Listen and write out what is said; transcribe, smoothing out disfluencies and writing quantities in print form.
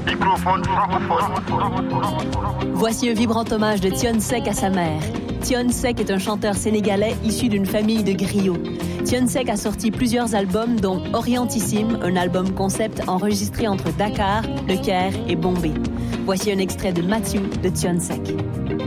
microphone francophone. Voici un vibrant hommage de Thione Seck à sa mère. Thione Seck est un chanteur sénégalais issu d'une famille de griots. Thione Seck a sorti plusieurs albums, dont Orientissime, un album concept enregistré entre Dakar, Le Caire et Bombay. Voici un extrait de Matthew de Thione Seck.